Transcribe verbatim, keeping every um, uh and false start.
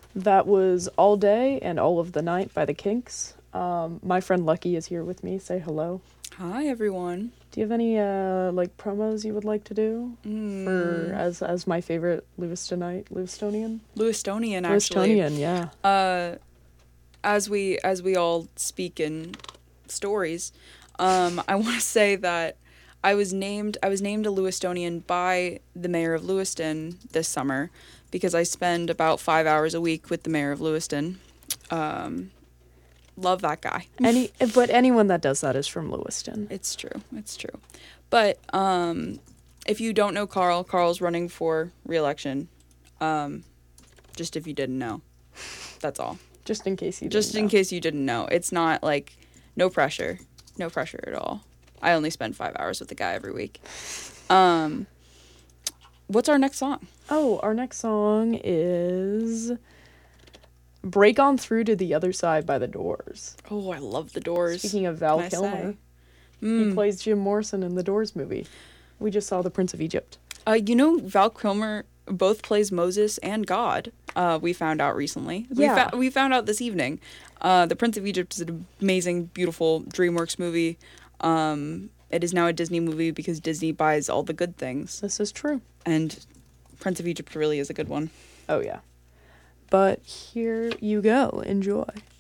That was All Day and All of the Night by the Kinks. Um, my friend Lucky is here with me. Say hello. Hi, everyone. Do you have any uh like promos you would like to do Mm. for as as my favorite Lewistonite Lewistonian? Lewistonian, actually. Lewistonian, yeah. Uh, as we as we all speak in stories, um, I want to say that I was named I was named a Lewistonian by the mayor of Lewiston this summer because I spend about five hours a week with the mayor of Lewiston. Um, love that guy. Any but anyone that does that is from Lewiston. It's true. It's true. But um, if you don't know Carl, Carl's running for re-election. Um, just if you didn't know. That's all. Just in case you Just didn't in know. case you didn't know. It's not like no pressure. No pressure at all. I only spend five hours with the guy every week. Um, what's our next song? Oh, our next song is Break On Through to the Other Side by the Doors. Oh, I love The Doors. Speaking of Val Can I Kilmer, say? Mm. he plays Jim Morrison in the Doors movie. We just saw The Prince of Egypt. Uh, you know, Val Kilmer both plays Moses and God. Uh, we found out recently. Yeah. We, fa- we found out this evening. Uh, the Prince of Egypt is an amazing, beautiful DreamWorks movie. Um, it is now a Disney movie because Disney buys all the good things. This is true. And Prince of Egypt really is a good one. Oh, yeah. But here you go. Enjoy.